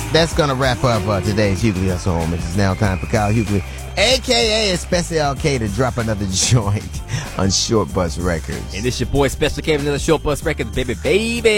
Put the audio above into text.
that's going to wrap up today's Hughley Hustle Home. It's now time for Kyle Hughley, a.k.a. Special K, to drop another joint on Short Bus Records. And this your boy Special K with another Short Bus Records, baby.